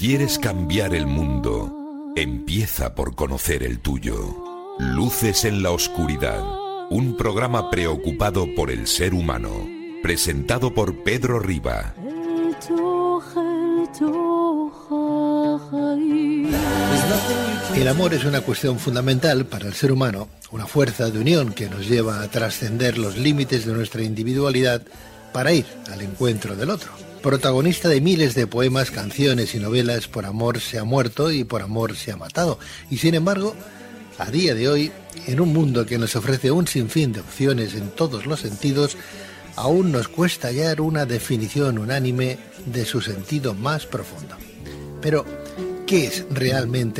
¿Quieres cambiar el mundo? Empieza por conocer el tuyo. Luces en la oscuridad. Un programa preocupado por el ser humano. Presentado por Pedro Riba. El amor es una cuestión fundamental para el ser humano, una fuerza de unión que nos lleva a trascender los límites de nuestra individualidad para ir al encuentro del otro. Protagonista de miles de poemas, canciones y novelas, por amor se ha muerto y por amor se ha matado. Y sin embargo, a día de hoy, en un mundo que nos ofrece un sinfín de opciones en todos los sentidos, aún nos cuesta hallar una definición unánime de su sentido más profundo. Pero, ¿qué es realmente